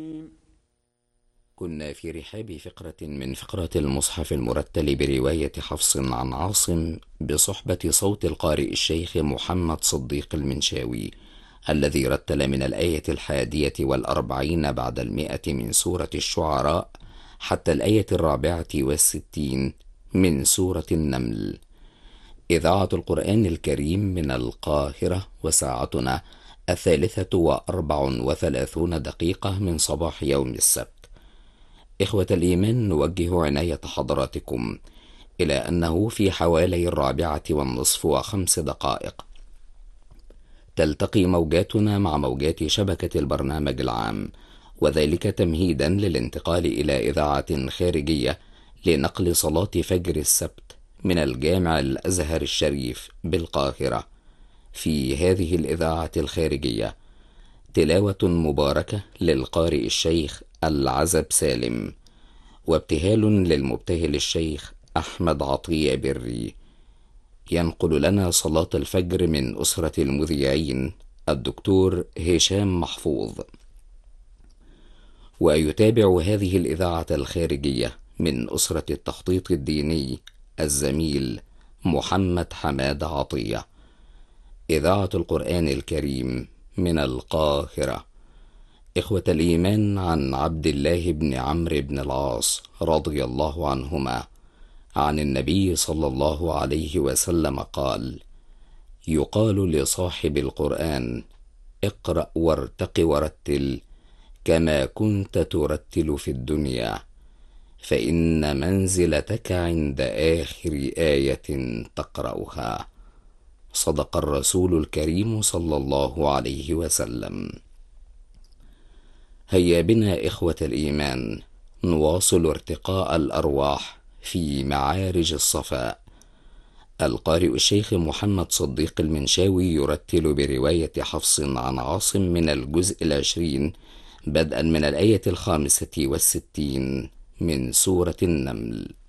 كنا في رحاب فقرة من فقرات المصحف المرتل برواية حفص عن عاصم بصحبة صوت القارئ الشيخ محمد صديق المنشاوي، الذي رتل من الآية 41 بعد 100 من سورة الشعراء حتى الآية 64 من سورة النمل. إذاعة القرآن الكريم من القاهرة، وساعتنا 3:34 من صباح يوم السبت. إخوة الإيمان، نوجه عناية حضراتكم إلى أنه في حوالي 4:05 تلتقي موجاتنا مع موجات شبكة البرنامج العام، وذلك تمهيدا للانتقال إلى إذاعة خارجية لنقل صلاة فجر السبت من الجامع الأزهر الشريف بالقاهرة. في هذه الإذاعة الخارجية تلاوة مباركة للقارئ الشيخ العزب سالم، وابتهال للمبتهل الشيخ أحمد عطية بري. ينقل لنا صلاة الفجر من أسرة المذيعين الدكتور هشام محفوظ. ويتابع هذه الإذاعة الخارجية من أسرة التخطيط الديني الزميل محمد حماد عطية. إذاعة القرآن الكريم من القاهرة. إخوة الإيمان، عن عبد الله بن عمرو بن العاص رضي الله عنهما عن النبي صلى الله عليه وسلم قال: يقال لصاحب القرآن: اقرأ وارتق ورتل كما كنت ترتل في الدنيا، فإن منزلتك عند آخر آية تقرأها. صدق الرسول الكريم صلى الله عليه وسلم. هيا بنا إخوة الإيمان نواصل ارتقاء الأرواح في معارج الصفاء. القارئ الشيخ محمد صديق المنشاوي يرتل برواية حفص عن عاصم من الجزء 20 بدءا من الآية 65 من سورة النمل.